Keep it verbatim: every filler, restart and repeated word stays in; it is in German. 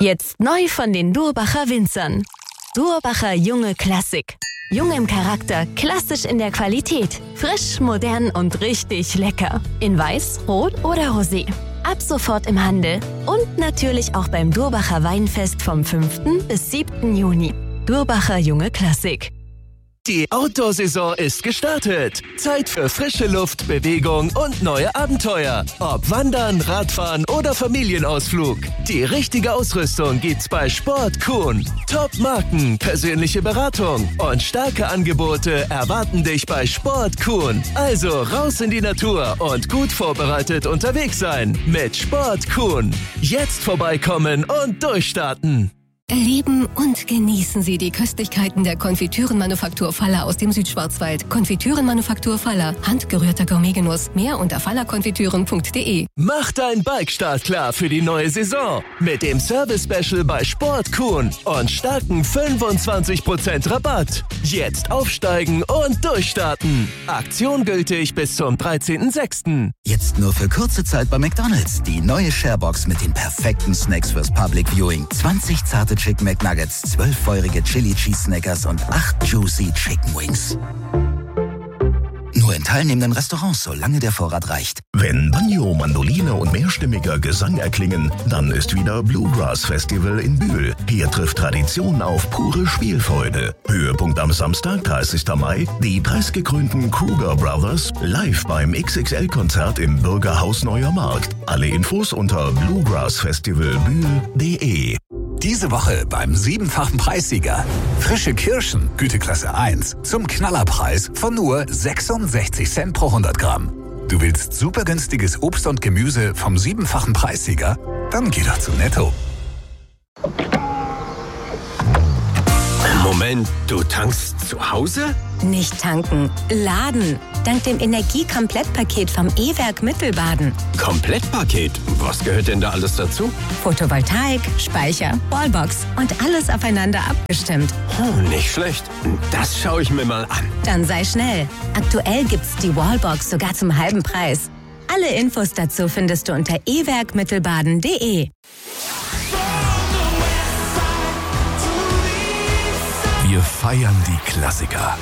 Jetzt neu von den Durbacher Winzern. Durbacher Junge Klassik. Jung im Charakter, klassisch in der Qualität. Frisch, modern und richtig lecker. In Weiß, Rot oder Rosé. Ab sofort im Handel. Und natürlich auch beim Durbacher Weinfest vom fünften bis siebten Juni. Durbacher Junge Klassik. Die Outdoor-Saison ist gestartet. Zeit für frische Luft, Bewegung und neue Abenteuer. Ob Wandern, Radfahren oder Familienausflug. Die richtige Ausrüstung gibt's bei Sport Kuhn. Top-Marken, persönliche Beratung und starke Angebote erwarten dich bei Sport Kuhn. Also raus in die Natur und gut vorbereitet unterwegs sein mit Sport Kuhn. Jetzt vorbeikommen und durchstarten. Erleben und genießen Sie die Köstlichkeiten der Konfitürenmanufaktur Faller aus dem Südschwarzwald. Konfitürenmanufaktur Faller. Handgerührter Gourmetgenuss. Mehr unter fallerkonfitüren punkt de. Mach dein Bikestart klar für die neue Saison. Mit dem Service-Special bei Sport Kuhn und starken fünfundzwanzig Prozent Rabatt. Jetzt aufsteigen und durchstarten. Aktion gültig bis zum dreizehnten sechsten Jetzt nur für kurze Zeit bei McDonald's. Die neue Sharebox mit den perfekten Snacks fürs Public Viewing. zwanzig zarte Chicken McNuggets, zwölf feurige Chili Cheese Snackers und acht Juicy Chicken Wings. Nur in teilnehmenden Restaurants, solange der Vorrat reicht. Wenn Banjo, Mandoline und mehrstimmiger Gesang erklingen, dann ist wieder Bluegrass Festival in Bühl. Hier trifft Tradition auf pure Spielfreude. Höhepunkt am Samstag, dreißigsten Mai, die preisgekrönten Kruger Brothers live beim X X L-Konzert im Bürgerhaus Neuer Markt. Alle Infos unter bluegrassfestivalbühl punkt de. Diese Woche beim siebenfachen Preissieger. Frische Kirschen, Güteklasse eins, zum Knallerpreis von nur sechsundsechzig Cent pro hundert Gramm. Du willst super günstiges Obst und Gemüse vom siebenfachen Preissieger? Dann geh doch zu Netto. Moment, du tankst zu Hause? Nicht tanken, laden. Dank dem Energie-Komplettpaket vom E-Werk Mittelbaden. Komplettpaket? Was gehört denn da alles dazu? Photovoltaik, Speicher, Wallbox und alles aufeinander abgestimmt. Hm, nicht schlecht. Das schaue ich mir mal an. Dann sei schnell. Aktuell gibt's die Wallbox sogar zum halben Preis. Alle Infos dazu findest du unter e werk mittelbaden punkt de. Wir feiern die Klassiker.